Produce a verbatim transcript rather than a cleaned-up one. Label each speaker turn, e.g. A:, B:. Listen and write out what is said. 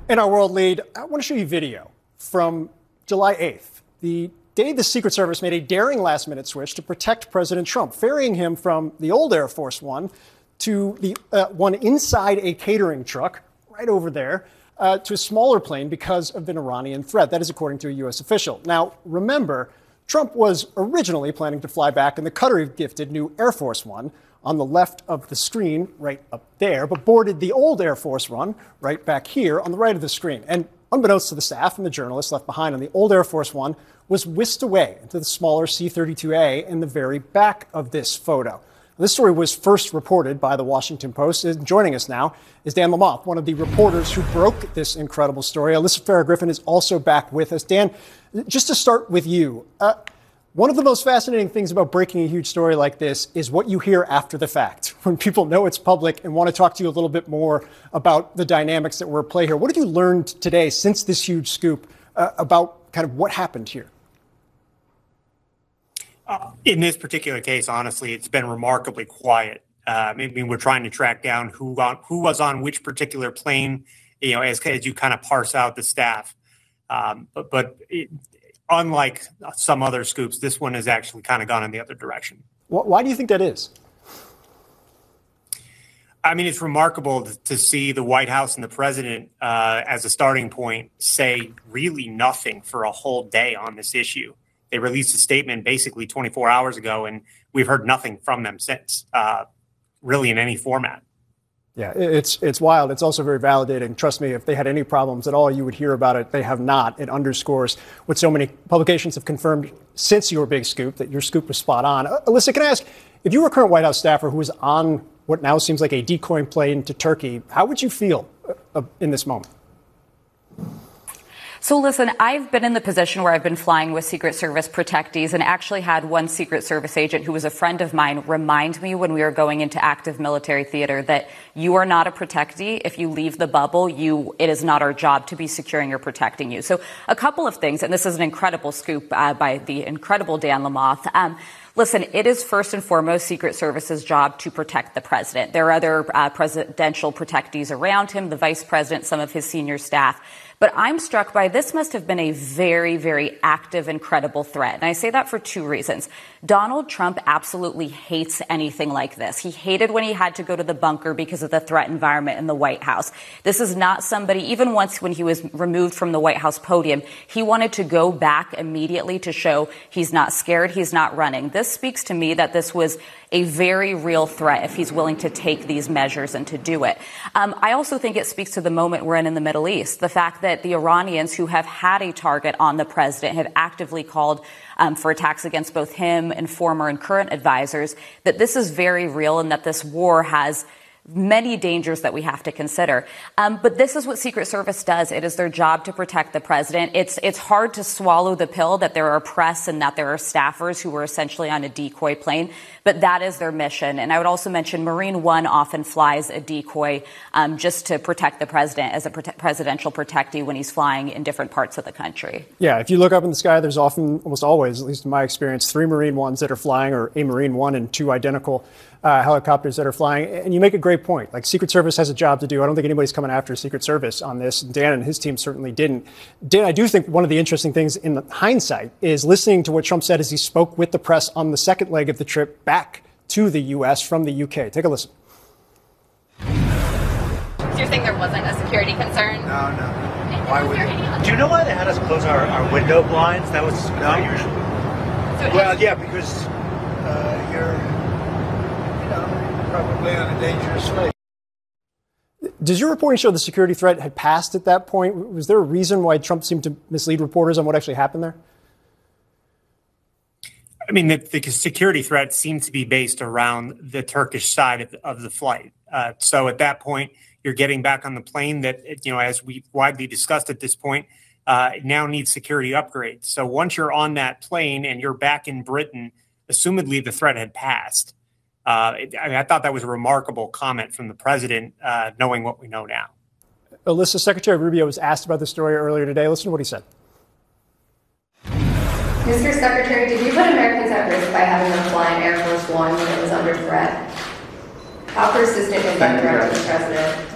A: In our world lead, I want to show you video from July eighth, the day the Secret Service made a daring last-minute switch to protect President Trump, ferrying him from the old Air Force One to the uh, one inside a catering truck right over there uh, to a smaller plane because of an Iranian threat. That is according to a U S official. Now, remember, Trump was originally planning to fly back in the Qatari-gifted new Air Force One on the left of the screen, right up there, but boarded the old Air Force One right back here on the right of the screen. And unbeknownst to the staff and the journalists left behind on the old Air Force One was whisked away into the smaller C thirty-two A in the very back of this photo. This story was first reported by the Washington Post. And joining us now is Dan Lamothe, one of the reporters who broke this incredible story. Alyssa Farah-Griffin is also back with us. Dan, just to start with you, uh, one of the most fascinating things about breaking a huge story like this is what you hear after the fact, when people know it's public and want to talk to you a little bit more about the dynamics that were at play here. What have you learned today since this huge scoop uh, about kind of what happened here?
B: Uh, in this particular case, honestly, it's been remarkably quiet. Uh, I mean, we're trying to track down who on, who was on which particular plane, you know, as, as you kind of parse out the staff. Um, but but it, unlike some other scoops, this one has actually kind of gone in the other direction.
A: Why do you think that is?
B: I mean, it's remarkable to see the White House and the president uh, as a starting point say really nothing for a whole day on this issue. They released a statement basically twenty-four hours ago, and we've heard nothing from them since, uh, really in any format.
A: Yeah, it's it's wild. It's also very validating. Trust me, if they had any problems at all, you would hear about it. They have not. It underscores what so many publications have confirmed since your big scoop, that your scoop was spot on. Uh, Alyssa, can I ask, if you were a current White House staffer who was on what now seems like a decoy plane to Turkey, how would you feel uh, in this moment?
C: So listen, I've been in the position where I've been flying with Secret Service protectees and actually had one Secret Service agent who was a friend of mine remind me when we were going into active military theater that you are not a protectee. If you leave the bubble, you it is not our job to be securing or protecting you. So a couple of things, and this is an incredible scoop uh, by the incredible Dan Lamothe. Um, Listen, it is first and foremost Secret Service's job to protect the president. There are other uh, presidential protectees around him, the vice president, some of his senior staff. But I'm struck by this must have been a very, very active and credible threat. And I say that for two reasons. Donald Trump absolutely hates anything like this. He hated when he had to go to the bunker because of the threat environment in the White House. This is not somebody, even once when he was removed from the White House podium, he wanted to go back immediately to show he's not scared, he's not running. This speaks to me that this was a very real threat if he's willing to take these measures and to do it. Um, I also think it speaks to the moment we're in in the Middle East, the fact that the Iranians who have had a target on the president have actively called um, for attacks against both him and former and current advisors, that this is very real and that this war has many dangers that we have to consider. Um, but this is what Secret Service does. It is their job to protect the president. It's it's hard to swallow the pill that there are press and that there are staffers who were essentially on a decoy plane, but that is their mission. And I would also mention Marine One often flies a decoy um, just to protect the president as a prote- presidential protectee when he's flying in different parts of the country.
A: Yeah, if you look up in the sky, there's often, almost always, at least in my experience, three Marine Ones that are flying, or a Marine One and two identical Uh, helicopters that are flying. And you make a great point. Like, Secret Service has a job to do. I don't think anybody's coming after Secret Service on this. Dan and his team certainly didn't. Dan, I do think one of the interesting things in the hindsight is listening to what Trump said as he spoke with the press on the second leg of the trip back to the U S from the U K. Take a listen.
D: So you're saying there wasn't a security concern?
E: No, no. Why would they? Do you know why they had us close our, our window blinds? That was not usual. So well, yeah, because uh, you're probably on a dangerous way.
A: Does your reporting show the security threat had passed at that point? Was there a reason why Trump seemed to mislead reporters on what actually happened there?
B: I mean, the, the security threat seemed to be based around the Turkish side of the, of the flight. Uh, so at that point, you're getting back on the plane that, you know, as we've widely discussed at this point, uh, now needs security upgrades. So once you're on that plane and you're back in Britain, assumedly the threat had passed. Uh, I mean, I thought that was a remarkable comment from the president, uh, knowing what we know now.
A: Alyssa, Secretary Rubio was asked about the story earlier today. Listen to what he said.
F: Mister Secretary, did you put Americans at risk by having them fly an Air Force One when it was under threat? How persistent was that threat to the president?